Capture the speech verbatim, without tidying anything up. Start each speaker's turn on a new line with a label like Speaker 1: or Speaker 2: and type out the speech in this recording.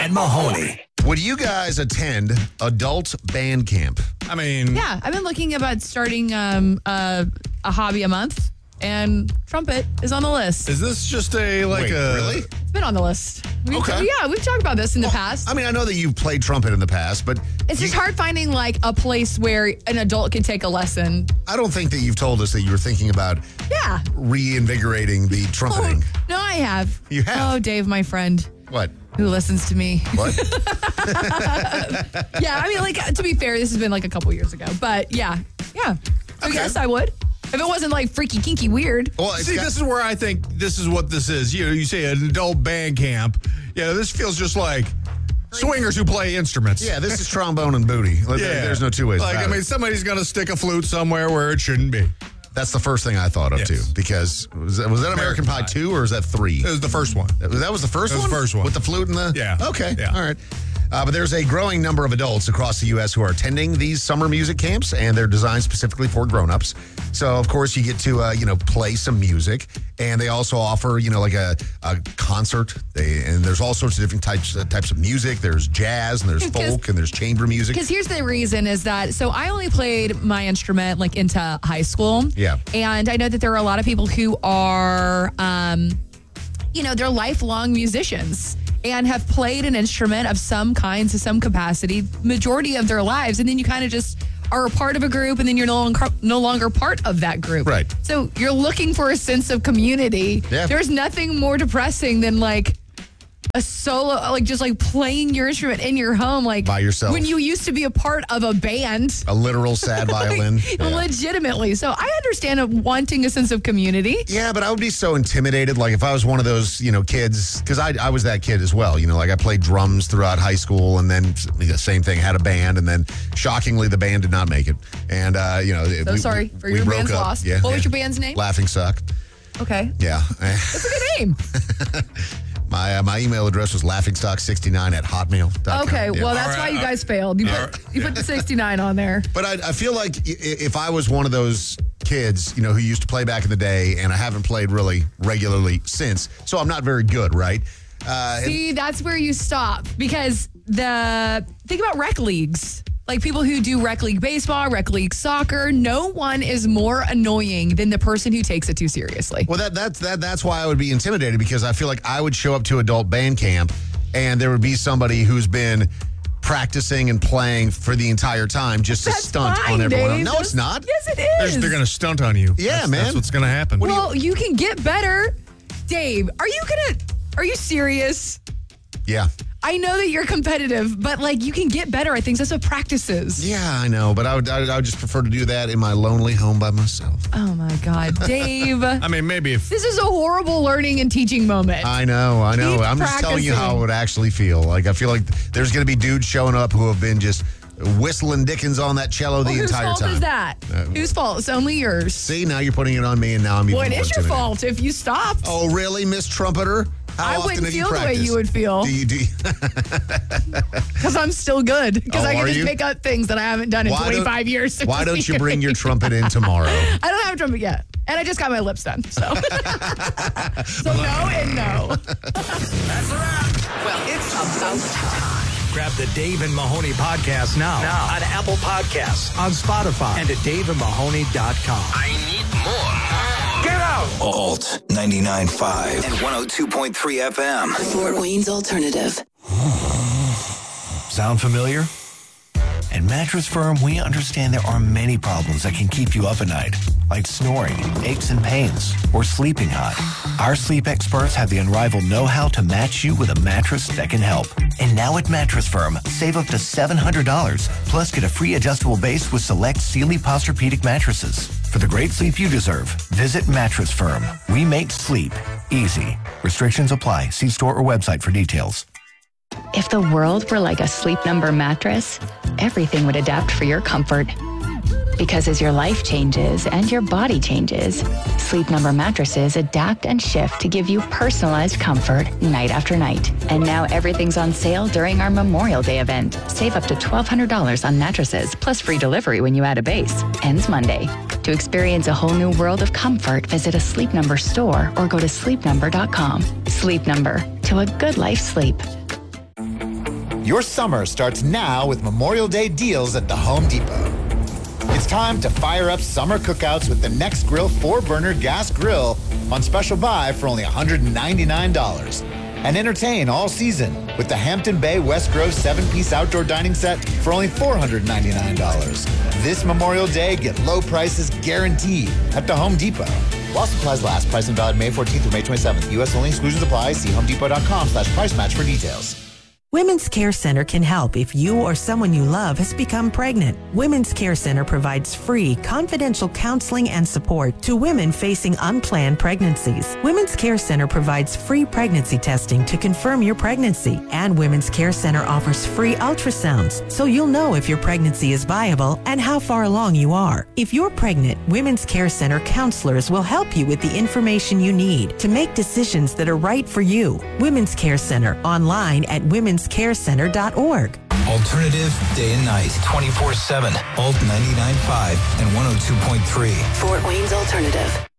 Speaker 1: and Mahoney.
Speaker 2: Would you guys attend adult band camp?
Speaker 3: I mean,
Speaker 4: Yeah, I've been looking about starting um, uh, a hobby a month, and trumpet is on the list.
Speaker 3: is this just a like
Speaker 2: Wait,
Speaker 3: a
Speaker 2: really?
Speaker 4: It's been on the list. We've,
Speaker 2: Okay.
Speaker 4: Yeah, we've talked about this in the past.
Speaker 2: I mean, I know that you've played trumpet in the past, but
Speaker 4: It's
Speaker 2: you-
Speaker 4: just hard finding like a place where an adult can take a lesson.
Speaker 2: I don't think that you've told us that you were thinking about
Speaker 4: Yeah.
Speaker 2: reinvigorating the trumpeting.
Speaker 4: Oh, no, I have.
Speaker 2: You have?
Speaker 4: Oh, Dave, my friend,
Speaker 2: What?
Speaker 4: who listens to me.
Speaker 2: What?
Speaker 4: Yeah, I mean, like, to be fair, this has been like a couple years ago. But yeah, yeah. So
Speaker 2: Okay.
Speaker 4: yes, I would. If it wasn't like freaky, kinky, weird.
Speaker 2: Well, it's
Speaker 3: See,
Speaker 2: got-
Speaker 3: this is where I think this is what this is. You know, you say an adult band camp. Yeah, this feels just like swingers who play instruments.
Speaker 2: yeah, this is trombone and booty. Like, there- There's no two ways
Speaker 3: Like,
Speaker 2: about
Speaker 3: I mean,
Speaker 2: it.
Speaker 3: somebody's going to stick a flute somewhere where it shouldn't be.
Speaker 2: That's the first thing I thought of,
Speaker 3: Yes.
Speaker 2: too. Because was that, was that American,
Speaker 3: American
Speaker 2: Pie
Speaker 3: Pie.
Speaker 2: two or is that three?
Speaker 3: It was the first one.
Speaker 2: That was, that was the first
Speaker 3: That was
Speaker 2: one?
Speaker 3: the first one.
Speaker 2: With the flute and the...
Speaker 3: Yeah.
Speaker 2: Okay.
Speaker 3: Yeah.
Speaker 2: All right. Uh, but there's a growing number of adults across the U S who are attending these summer music camps, and they're designed specifically for grown-ups. So, of course, you get to, uh, you know, play some music. And they also offer, you know, like a, a concert. They And there's all sorts of different types, uh, types of music. There's jazz, and there's
Speaker 4: Because-
Speaker 2: folk, and there's chamber music.
Speaker 4: Because here's the reason is that, so I only played my instrument like into high school.
Speaker 2: Yeah.
Speaker 4: And I know that there are a lot of people who are, um, you know, they're lifelong musicians and have played an instrument of some kind to some capacity majority of their lives. And then you kind of just are a part of a group, and then you're no longer, no longer part of that group.
Speaker 2: Right.
Speaker 4: So you're looking for a sense of community.
Speaker 2: Yeah.
Speaker 4: There's nothing more depressing than like a solo, like just like playing your instrument in your home, like
Speaker 2: By yourself.
Speaker 4: when you used to be a part of a band.
Speaker 2: A literal sad violin.
Speaker 4: Like,
Speaker 2: Yeah.
Speaker 4: legitimately. So I understand wanting a sense of community.
Speaker 2: Yeah, but I would be so intimidated. Like if I was one of those, you know, kids, because I, I was that kid as well. You know, like I played drums throughout high school, and then the same thing, had a band, and then shockingly the band did not make it. And uh, you know,
Speaker 4: So
Speaker 2: we,
Speaker 4: sorry for
Speaker 2: we
Speaker 4: your
Speaker 2: broke
Speaker 4: band's
Speaker 2: up.
Speaker 4: loss.
Speaker 2: Yeah,
Speaker 4: What was
Speaker 2: yeah.
Speaker 4: your band's name?
Speaker 2: Laughing Suck.
Speaker 4: Okay.
Speaker 2: Yeah.
Speaker 4: That's a good name.
Speaker 2: my uh, my email address was laughingstock sixty-nine at hotmail dot com.
Speaker 4: Okay.
Speaker 2: Yeah.
Speaker 4: Well, that's
Speaker 3: All right,
Speaker 4: why you
Speaker 3: all
Speaker 4: guys failed. You put, you put the sixty-nine on there.
Speaker 2: But I, I feel like i- if I was one of those kids, you know, who used to play back in the day, and I haven't played really regularly since, so I'm not very good, right? Uh, and-
Speaker 4: See, that's where you stop because the think about rec leagues. Like people who do rec league baseball, rec league soccer, no one is more annoying than the person who takes it too seriously.
Speaker 2: Well, that that's that that's why I would be intimidated, because I feel like I would show up to adult band camp, and there would be somebody who's been practicing and playing for the entire time just to
Speaker 4: That's
Speaker 2: stunt
Speaker 4: fine,
Speaker 2: on everyone else.
Speaker 4: Dave.
Speaker 2: No,
Speaker 4: That's-
Speaker 2: it's not.
Speaker 4: Yes, it
Speaker 3: They're,
Speaker 4: is.
Speaker 3: they're going to stunt on you.
Speaker 2: Yeah,
Speaker 3: That's-
Speaker 2: man.
Speaker 3: That's what's going to happen.
Speaker 4: well, you can get better. Dave, are you gonna? Are you serious?
Speaker 2: Yeah,
Speaker 4: I know that you're competitive, but like you can get better at things. That's what practice is.
Speaker 2: yeah, I know, but I would I, would- I would just prefer to do that in my lonely home by myself.
Speaker 4: Oh my God, Dave.
Speaker 3: I mean, maybe if
Speaker 4: This is a horrible learning and teaching moment.
Speaker 2: I know, I know.
Speaker 4: Keep
Speaker 2: I'm just telling you how it
Speaker 4: practicing.
Speaker 2: would actually feel. Like I feel like there's going to be dudes showing up who have been just whistling Dickens on that cello the
Speaker 4: Well, whose
Speaker 2: entire
Speaker 4: fault
Speaker 2: time.
Speaker 4: is that?
Speaker 2: Uh,
Speaker 4: Whose fault? It's only yours.
Speaker 2: See, now you're putting it on me, and now I'm even
Speaker 4: Well, it
Speaker 2: more
Speaker 4: is your
Speaker 2: intimidated.
Speaker 4: fault if you stopped.
Speaker 2: Oh, really, Miss Trumpeter? How
Speaker 4: I
Speaker 2: often
Speaker 4: wouldn't
Speaker 2: have you
Speaker 4: feel the way
Speaker 2: practiced?
Speaker 4: you would feel
Speaker 2: Do you, do you,
Speaker 4: because I'm still good. Because
Speaker 2: Oh,
Speaker 4: I can
Speaker 2: are
Speaker 4: just
Speaker 2: you?
Speaker 4: pick up things that I haven't done in
Speaker 2: Why don't-
Speaker 4: twenty-five years.
Speaker 2: why don't you bring your trumpet in tomorrow?
Speaker 4: I don't have a trumpet yet, and I just got my lips done. So, so no and no.
Speaker 1: That's a wrap. Well, it's about time. Grab the Dave and Mahoney podcast now, now on Apple Podcasts, on Spotify, and at dave and mahoney dot com. I need more. Get out!
Speaker 5: Alt ninety-nine point five and one oh two point three F M.
Speaker 6: Fort Wayne's Alternative.
Speaker 5: Sound familiar? At Mattress Firm, we understand there are many problems that can keep you up at night, like snoring, aches and pains, or sleeping hot. Our sleep experts have the unrivaled know-how to match you with a mattress that can help. And now at Mattress Firm, save up to seven hundred dollars, plus get a free adjustable base with select Sealy Posturepedic mattresses. For the great sleep you deserve, visit Mattress Firm. We make sleep easy. Restrictions apply. See store or website for details.
Speaker 7: If the world were like a Sleep Number mattress, everything would adapt for your comfort. Because as your life changes and your body changes, Sleep Number mattresses adapt and shift to give you personalized comfort night after night. And now everything's on sale during our Memorial Day event. Save up to twelve hundred dollars on mattresses, plus free delivery when you add a base. Ends Monday. To experience a whole new world of comfort, visit a Sleep Number store or go to sleep number dot com. Sleep Number, to a good life sleep.
Speaker 8: Your summer starts now with Memorial Day deals at the Home Depot. It's time to fire up summer cookouts with the Nextgrill four-burner gas grill on special buy for only one hundred ninety-nine dollars. And entertain all season with the Hampton Bay West Grove seven-piece outdoor dining set for only four hundred ninety-nine dollars. This Memorial Day, get low prices guaranteed at the Home Depot. While supplies last, pricing valid May fourteenth through May twenty-seventh. U S only, exclusions apply. See homedepot.com slash price match for details.
Speaker 9: Women's Care Center can help if you or someone you love has become pregnant. Women's Care Center provides free, confidential counseling and support to women facing unplanned pregnancies. Women's Care Center provides free pregnancy testing to confirm your pregnancy. And Women's Care Center offers free ultrasounds, so you'll know if your pregnancy is viable and how far along you are. If you're pregnant, Women's Care Center counselors will help you with the information you need to make decisions that are right for you. Women's Care Center, online at women's care center dot org.
Speaker 1: Alternative day and night, twenty-four seven, Alt ninety-nine point five and one oh two point three.
Speaker 6: Fort Wayne's Alternative.